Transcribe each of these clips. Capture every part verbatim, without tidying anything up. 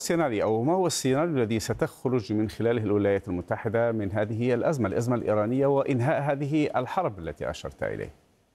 السيناريو أو ما هو السيناريو الذي ستخرج من خلاله الولايات المتحدة من هذه الأزمة الأزمة الإيرانية وإنهاء هذه الحرب التي أشرت إليه؟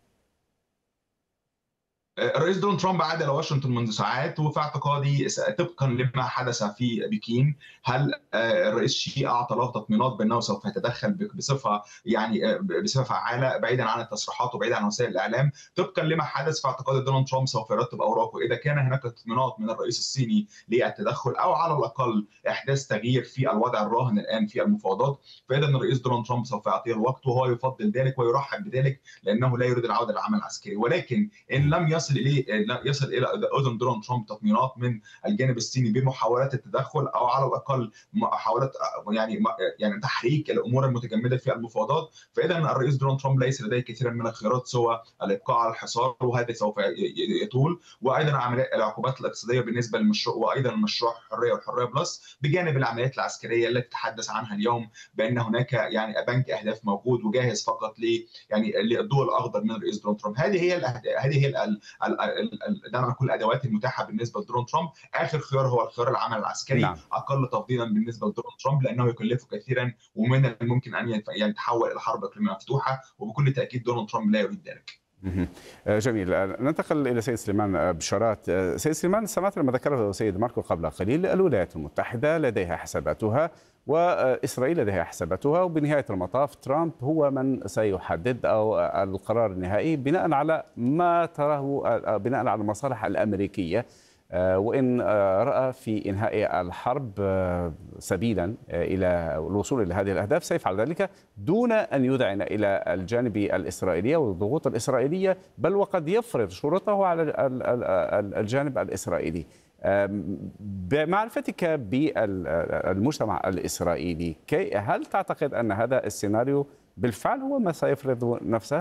الرئيس دونالد ترامب عاد الى واشنطن منذ ساعات، وفي اعتقادي طبقا لما حدث في بكين، هل الرئيس شي اعطى له تطمينات بانه سوف يتدخل بصفه يعني بصفه فعاله بعيدا عن التصريحات وبعيدا عن وسائل الاعلام. طبقا لما حدث في اعتقادي دونالد ترامب سوف يرتب اوراقه اذا كان هناك تطمينات من الرئيس الصيني للتدخل او على الاقل احداث تغيير في الوضع الراهن الان في المفاوضات، فاذا الرئيس دونالد ترامب سوف يعطيه الوقت وهو يفضل ذلك ويرحب بذلك لانه لا يريد العوده للعمل العسكري. ولكن ان لم يصل يصل اليه يصل الى اذن دونالد ترامب تطمينات من الجانب الصيني بمحاولات التدخل او على الاقل محاولات يعني يعني تحريك الامور المتجمده في المفاوضات، فاذا الرئيس دونالد ترامب ليس لديه كثيرا من الخيارات سوى الابقاء على الحصار، وهذا سوف يطول. وايضا عمليات العقوبات الاقتصاديه بالنسبه للمشروع، وايضا مشروع الحريه والحريه بلس، بجانب العمليات العسكريه التي تحدث عنها اليوم بان هناك يعني بنك اهداف موجود وجاهز فقط ل يعني للضوء الاخضر من الرئيس دونالد ترامب. هذه هي هذه هي دعنا نقول الادوات المتاحه بالنسبه لدونالد ترامب. اخر خيار هو الخيار العمل العسكري، نعم. اقل تفضيلا بالنسبه لدونالد ترامب لانه يكلفه كثيرا ومن الممكن ان يتحول الى حرب اقليميه مفتوحه، وبكل تاكيد دونالد ترامب لا يريد ذلك. جميل. ننتقل الى سيد سليمان بشارات. سيد سليمان، سمعت لما ذكره سيد ماركو قبل قليل، الولايات المتحده لديها حساباتها واسرائيل لديها حساباتها، وبنهايه المطاف ترامب هو من سيحدد او القرار النهائي بناء على ما تراه، بناء على المصالح الامريكيه، وإن رأى في إنهاء الحرب سبيلا إلى الوصول إلى هذه الأهداف سيفعل ذلك دون أن يذعن إلى الجانب الإسرائيلي والضغوط الإسرائيلية، بل وقد يفرض شروطه على الجانب الإسرائيلي. بمعرفتك بالمجتمع الإسرائيلي، هل تعتقد أن هذا السيناريو بالفعل هو ما سيفرض نفسه؟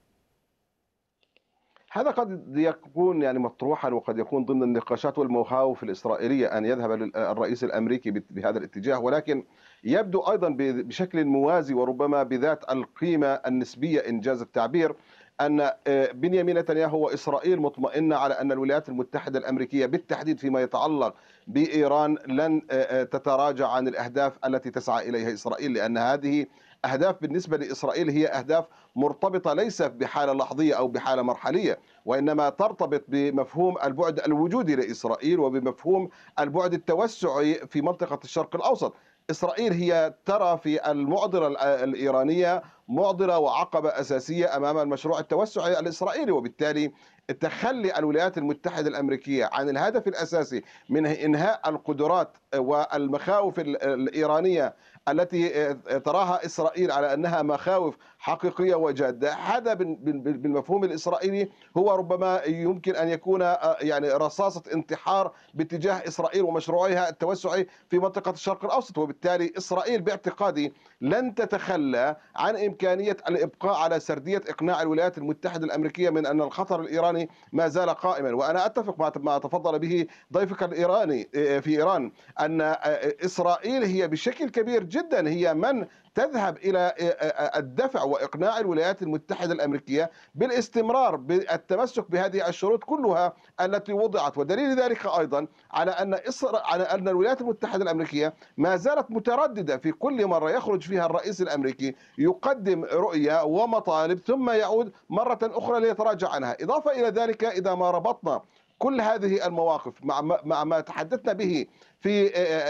هذا قد يكون يعني مطروحا، وقد يكون ضمن النقاشات والمخاوف الإسرائيلية أن يذهب الرئيس الأمريكي بهذا الاتجاه، ولكن يبدو أيضا بشكل موازي وربما بذات القيمة النسبية إنجاز التعبير أن بنيامين نتنياهو وإسرائيل مطمئنة على أن الولايات المتحدة الأمريكية بالتحديد فيما يتعلق بإيران لن تتراجع عن الأهداف التي تسعى إليها إسرائيل، لأن هذه أهداف بالنسبة لإسرائيل هي أهداف مرتبطة ليس بحالة لحظية أو بحالة مرحلية، وإنما ترتبط بمفهوم البعد الوجودي لإسرائيل وبمفهوم البعد التوسعي في منطقة الشرق الأوسط. إسرائيل هي ترى في المعضلة الإيرانية معضلة وعقبة أساسية أمام المشروع التوسعي الإسرائيلي، وبالتالي تخلي الولايات المتحدة الأمريكية عن الهدف الأساسي من إنهاء القدرات والمخاوف الإيرانية التي تراها إسرائيل على أنها مخاوف حقيقية وجادة، هذا بالمفهوم الإسرائيلي هو ربما يمكن أن يكون يعني رصاصة انتحار باتجاه إسرائيل ومشروعها التوسعي في منطقة الشرق الأوسط. وبالتالي إسرائيل باعتقادي لن تتخلى عن إمكانية الإبقاء على سردية إقناع الولايات المتحدة الأمريكية من أن الخطر الإيراني ما زال قائما. وأنا أتفق مع تفضل به ضيفك الإيراني في إيران أن إسرائيل هي بشكل كبير جدا هي من تذهب إلى الدفع وإقناع الولايات المتحدة الأمريكية بالاستمرار بالتمسك بهذه الشروط كلها التي وضعت. ودليل ذلك أيضا على أن إسر... على أن الولايات المتحدة الأمريكية ما زالت مترددة في كل مرة يخرج فيها الرئيس الأمريكي يقدم رؤية ومطالب ثم يعود مرة أخرى ليتراجع عنها. إضافة إلى ذلك، إذا ما ربطنا كل هذه المواقف مع مع ما تحدثنا به في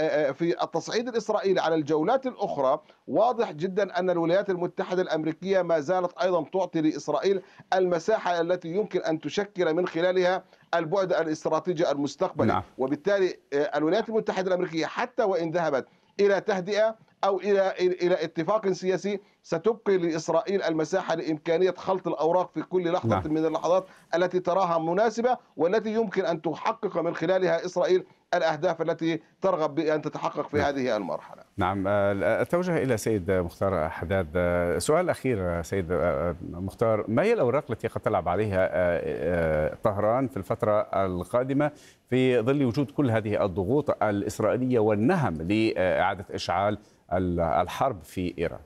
في التصعيد الإسرائيلي على الجولات الأخرى، واضح جدا أن الولايات المتحدة الأمريكية ما زالت أيضا تعطي لإسرائيل المساحة التي يمكن أن تشكل من خلالها البعد الاستراتيجي المستقبلي. نعم. وبالتالي الولايات المتحدة الأمريكية حتى وإن ذهبت إلى تهدئة أو إلى إلى اتفاق سياسي ستبقي لإسرائيل المساحة لإمكانية خلط الأوراق في كل لحظة نعم. من اللحظات التي تراها مناسبة والتي يمكن أن تحقق من خلالها إسرائيل الأهداف التي ترغب بأن تتحقق في نعم. هذه المرحلة. نعم. أتوجه إلى سيد مختار حداد. سؤال أخير سيد مختار، ما هي الأوراق التي قد تلعب عليها طهران في الفترة القادمة في ظل وجود كل هذه الضغوط الإسرائيلية والنهم لإعادة إشعال الحرب في إيران؟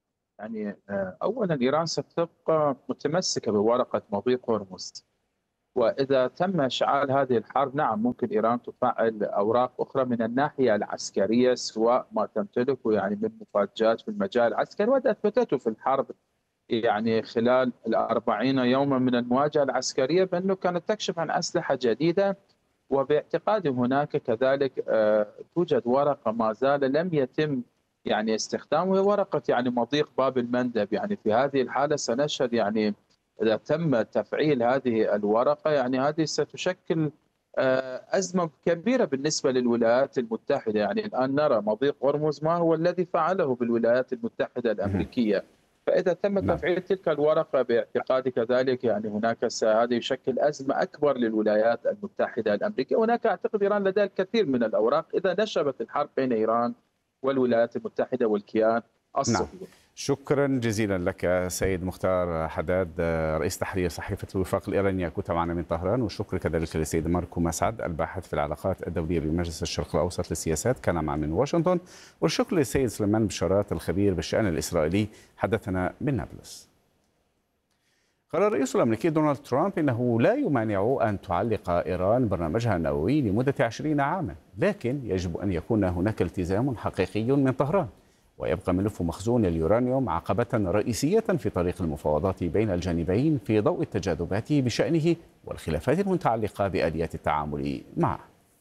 يعني أولا إيران ستبقى متمسكة بورقة مضيق هرمز، وإذا تم إشعال هذه الحرب نعم ممكن إيران تفعل أوراق أخرى من الناحية العسكرية، سواء ما تمتلكه يعني من مفاجآت في المجال العسكري، وقد أثبتته في الحرب يعني خلال الأربعين يوما من المواجهة العسكرية بأنه كانت تكشف عن أسلحة جديدة. وباعتقادي هناك كذلك توجد ورقة ما زال لم يتم يعني استخدامها، ورقة يعني مضيق باب المندب. يعني في هذه الحالة سنشهد يعني إذا تم تفعيل هذه الورقة يعني هذه ستشكل أزمة كبيرة بالنسبة للولايات المتحدة. يعني الآن نرى مضيق هرمز ما هو الذي فعله بالولايات المتحدة الأمريكية، فإذا تم تفعيل تلك الورقة باعتقادي كذلك يعني هناك هذا يشكل أزمة أكبر للولايات المتحدة الأمريكية. هناك أعتقد إيران لديها الكثير من الأوراق إذا نشبت الحرب بين إيران والولايات المتحدة والكيان الصهيوني. نعم. شكرا جزيلا لك سيد مختار حداد رئيس تحرير صحيفة الوفاق الإيرانية، كنت معنا من طهران. والشكر كذلك للسيد ماركو مسعد الباحث في العلاقات الدولية بمجلس الشرق الأوسط للسياسات، كان معنا من واشنطن. والشكر للسيد سليمان بشارات الخبير بالشأن الإسرائيلي، حدثنا من نابلس. قال الرئيس الأمريكي دونالد ترامب إنه لا يمانع أن تعلق إيران برنامجها النووي لمدة عشرين عاما، لكن يجب أن يكون هناك التزام حقيقي من طهران، ويبقى ملف مخزون اليورانيوم عقبة رئيسية في طريق المفاوضات بين الجانبين في ضوء التجاذبات بشأنه والخلافات المتعلقة بآليات التعامل معه.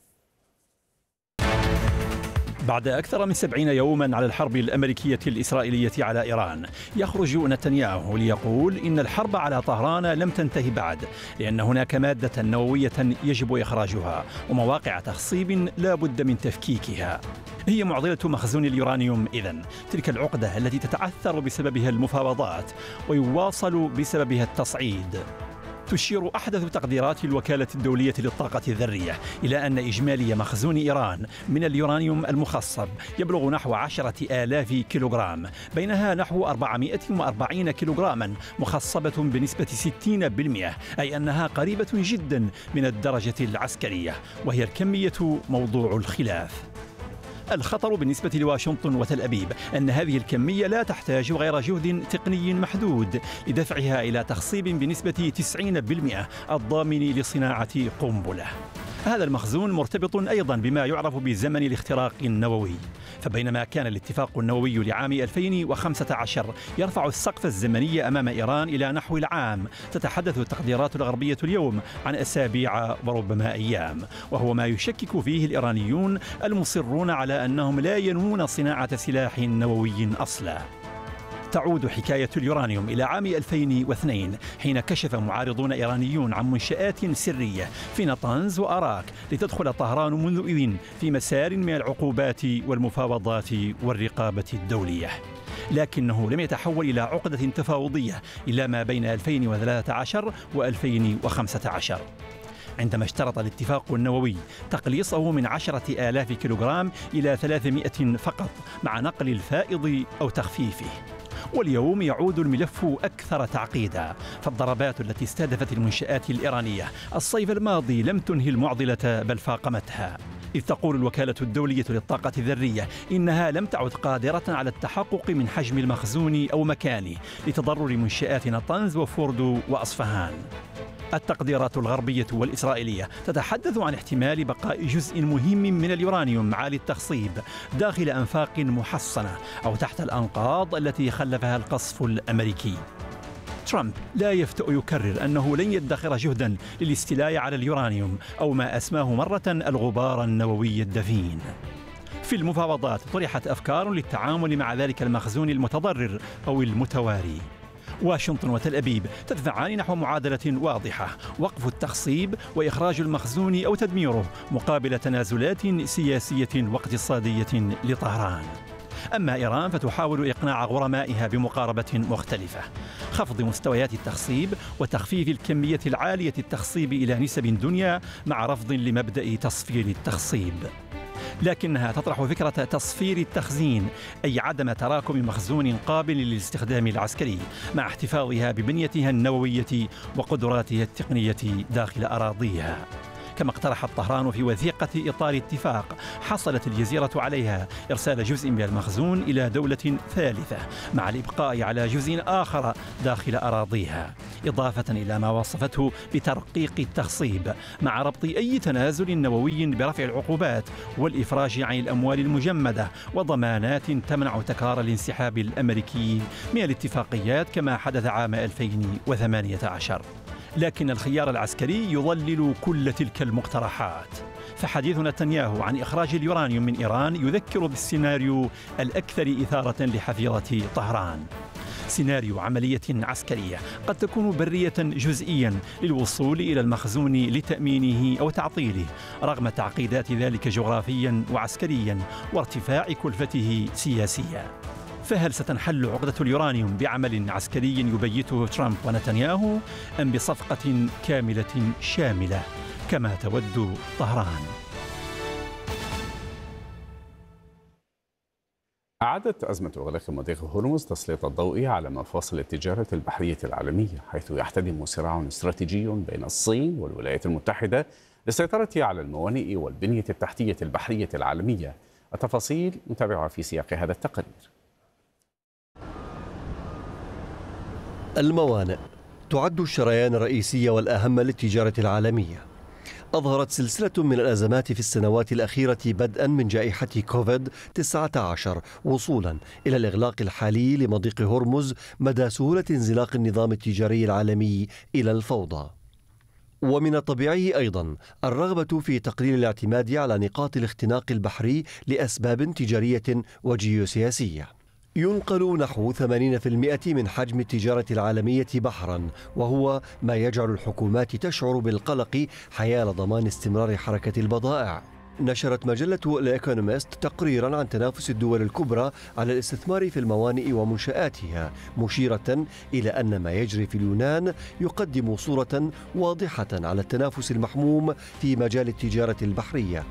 بعد أكثر من سبعين يوما على الحرب الأمريكية الإسرائيلية على إيران، يخرج نتنياهو ليقول إن الحرب على طهران لم تنتهي بعد، لأن هناك مادة نووية يجب إخراجها ومواقع تخصيب لا بد من تفكيكها. هي معضلة مخزون اليورانيوم إذن، تلك العقدة التي تتعثر بسببها المفاوضات ويواصل بسببها التصعيد. تشير أحدث تقديرات الوكالة الدولية للطاقة الذرية إلى أن إجمالي مخزون إيران من اليورانيوم المخصب يبلغ نحو عشرة آلاف كيلوغرام، بينها نحو أربعمائة وأربعين كيلوغراما مخصبة بنسبة ستين بالمئة، أي أنها قريبة جدا من الدرجة العسكرية، وهي الكمية موضوع الخلاف. الخطر بالنسبة لواشنطن وتل أبيب أن هذه الكمية لا تحتاج غير جهد تقني محدود لدفعها إلى تخصيب بنسبة تسعين بالمئة الضامن لصناعة قنبلة. هذا المخزون مرتبط أيضا بما يعرف بزمن الاختراق النووي، فبينما كان الاتفاق النووي لعام ألفين وخمسة عشر يرفع السقف الزمني أمام إيران إلى نحو العام، تتحدث التقديرات الغربية اليوم عن أسابيع وربما أيام، وهو ما يشكك فيه الإيرانيون المصرون على أنهم لا ينوون صناعة سلاح نووي أصلا. تعود حكاية اليورانيوم إلى عام ألفين واثنين، حين كشف معارضون إيرانيون عن منشآت سرية في نطنز وأراك لتدخل طهران منذ إذن في مسار من العقوبات والمفاوضات والرقابة الدولية. لكنه لم يتحول إلى عقدة تفاوضية إلا ما بين ألفين وثلاثة عشر وألفين وخمسة عشر، عندما اشترط الاتفاق النووي تقليصه من عشرة آلاف كيلوغرام إلى ثلاثمائة فقط مع نقل الفائض أو تخفيفه. واليوم يعود الملف أكثر تعقيدا، فالضربات التي استهدفت المنشآت الإيرانية الصيف الماضي لم تنهي المعضلة بل فاقمتها، إذ تقول الوكالة الدولية للطاقة الذرية إنها لم تعد قادرة على التحقق من حجم المخزون أو مكانه لتضرر منشآت نطنز وفوردو وأصفهان. التقديرات الغربية والإسرائيلية تتحدث عن احتمال بقاء جزء مهم من اليورانيوم عالي التخصيب داخل أنفاق محصنة أو تحت الأنقاض التي خلفها القصف الأمريكي. ترامب لا يفتأ يكرر أنه لن يدخر جهدا للاستيلاء على اليورانيوم أو ما أسماه مرة الغبار النووي الدفين. في المفاوضات طرحت أفكار للتعامل مع ذلك المخزون المتضرر أو المتواري. واشنطن وتل أبيب تدفعان نحو معادلة واضحة: وقف التخصيب وإخراج المخزون أو تدميره مقابل تنازلات سياسية واقتصادية لطهران. أما إيران فتحاول إقناع غرمائها بمقاربة مختلفة: خفض مستويات التخصيب وتخفيف الكمية العالية التخصيب إلى نسب دنيا مع رفض لمبدأ تصفير التخصيب. لكنها تطرح فكرة تصفير التخزين، أي عدم تراكم مخزون قابل للاستخدام العسكري مع احتفاظها ببنيتها النووية وقدراتها التقنية داخل أراضيها. كما اقترحت طهران في وثيقة إطار اتفاق حصلت الجزيرة عليها إرسال جزء من المخزون إلى دولة ثالثة مع الإبقاء على جزء آخر داخل أراضيها، إضافة إلى ما وصفته بترقيق التخصيب مع ربط أي تنازل نووي برفع العقوبات والإفراج عن الأموال المجمدة وضمانات تمنع تكرار الانسحاب الأمريكي من الاتفاقيات كما حدث عام ألفين وثمانية عشر. لكن الخيار العسكري يضلل كل تلك المقترحات، فحديث نتنياهو عن إخراج اليورانيوم من إيران يذكر بالسيناريو الأكثر إثارة لحفيظة طهران، سيناريو عملية عسكرية قد تكون برية جزئيا للوصول إلى المخزون لتأمينه أو تعطيله رغم تعقيدات ذلك جغرافيا وعسكريا وارتفاع كلفته سياسيا. فهل ستنحل عقدة اليورانيوم بعمل عسكري يبيته ترامب ونتنياهو أم بصفقة كاملة شاملة كما تود طهران؟ أعادت أزمة إغلاق مضيق هرمز تسليط الضوء على مفاصل التجارة البحرية العالمية، حيث يحتدم صراع استراتيجي بين الصين والولايات المتحدة للسيطرة على الموانئ والبنية التحتية البحرية العالمية. التفاصيل متابعة في سياق هذا التقرير. الموانئ تعد الشريان الرئيسي والأهم للتجارة العالمية. أظهرت سلسلة من الأزمات في السنوات الأخيرة بدءا من جائحة كوفيد تسعة عشر وصولا إلى الإغلاق الحالي لمضيق هرمز مدى سهولة انزلاق النظام التجاري العالمي إلى الفوضى. ومن الطبيعي أيضا الرغبة في تقليل الاعتماد على نقاط الاختناق البحري لأسباب تجارية وجيوسياسية. ينقل نحو ثمانين بالمئة من حجم التجارة العالمية بحرا، وهو ما يجعل الحكومات تشعر بالقلق حيال ضمان استمرار حركة البضائع. نشرت مجلة الإيكونوميست تقريرا عن تنافس الدول الكبرى على الاستثمار في الموانئ ومنشآتها، مشيرة إلى أن ما يجري في اليونان يقدم صورة واضحة على التنافس المحموم في مجال التجارة البحرية.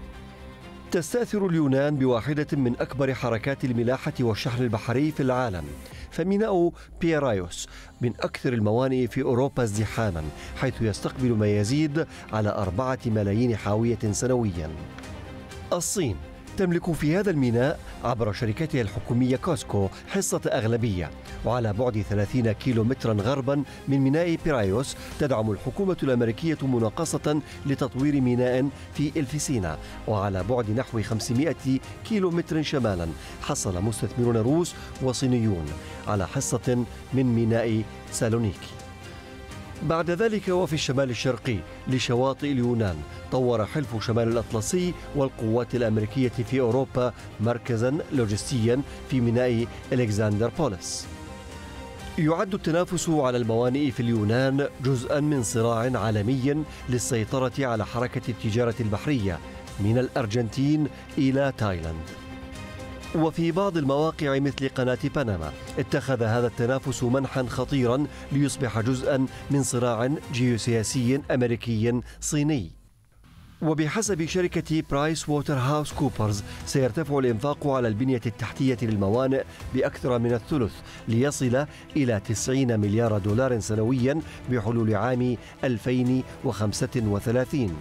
تستأثر اليونان بواحدة من أكبر حركات الملاحة والشحن البحري في العالم، فميناء بيرايوس من أكثر الموانئ في أوروبا ازدحاما، حيث يستقبل ما يزيد على أربعة ملايين حاوية سنويا. الصين تملك في هذا الميناء عبر شركتها الحكومية كوسكو حصة أغلبية، وعلى بعد ثلاثين كيلو مترا غربا من ميناء بيرايوس تدعم الحكومة الأمريكية مناقصة لتطوير ميناء في إلفسينا، وعلى بعد نحو خمسمائة كيلو متر شمالا حصل مستثمرون روس وصينيون على حصة من ميناء سالونيكي. بعد ذلك وفي الشمال الشرقي لشواطئ اليونان طور حلف شمال الأطلسي والقوات الأمريكية في أوروبا مركزا لوجستيا في ميناء إلكسندر بوليس. يعد التنافس على الموانئ في اليونان جزءا من صراع عالمي للسيطرة على حركة التجارة البحرية من الأرجنتين إلى تايلاند. وفي بعض المواقع مثل قناة بنما اتخذ هذا التنافس منحا خطيرا ليصبح جزءا من صراع جيوسياسي أمريكي صيني. وبحسب شركة برايس ووتر هاوس كوبرز سيرتفع الإنفاق على البنية التحتية للموانئ بأكثر من الثلث ليصل إلى تسعين مليار دولار سنويا بحلول عام ألفين وخمسة وثلاثين.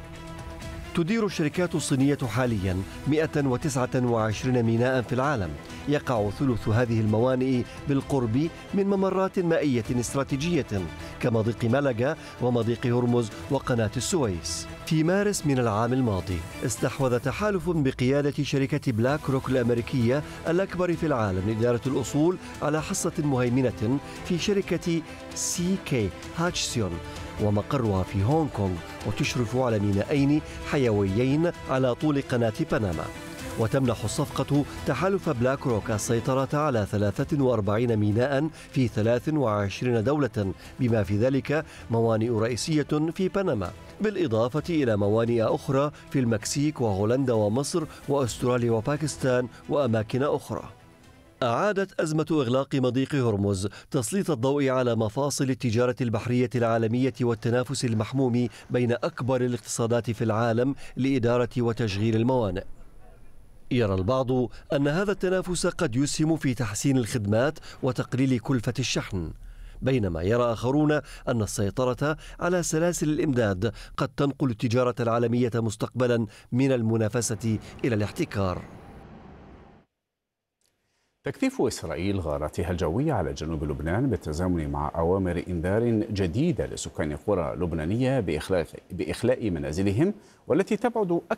تدير الشركات الصينية حاليا مئة وتسعة وعشرين ميناء في العالم، يقع ثلث هذه الموانئ بالقرب من ممرات مائية استراتيجية كمضيق ملقا ومضيق هرمز وقناة السويس. في مارس من العام الماضي استحوذ تحالف بقيادة شركة بلاك روك الأمريكية الأكبر في العالم لإدارة الأصول على حصة مهيمنة في شركة سي كي هاتشسون ومقرها في هونغ كونغ، وتشرف على مينائين حيويين على طول قناة بنما. وتمنح الصفقة تحالف بلاك روك السيطرة على ثلاثة وأربعين ميناء في ثلاث وعشرين دولة، بما في ذلك موانئ رئيسية في بنما، بالإضافة إلى موانئ أخرى في المكسيك وهولندا ومصر وأستراليا وباكستان وأماكن أخرى. أعادت أزمة إغلاق مضيق هرمز تسليط الضوء على مفاصل التجارة البحرية العالمية والتنافس المحموم بين أكبر الاقتصادات في العالم لإدارة وتشغيل الموانئ. يرى البعض أن هذا التنافس قد يسهم في تحسين الخدمات وتقليل كلفة الشحن، بينما يرى آخرون أن السيطرة على سلاسل الإمداد قد تنقل التجارة العالمية مستقبلا من المنافسة إلى الاحتكار. تكثيف إسرائيل غاراتها الجوية على جنوب لبنان بالتزامن مع أوامر إنذار جديدة لسكان قرى لبنانية بإخلاء بإخلاء منازلهم، والتي تبعد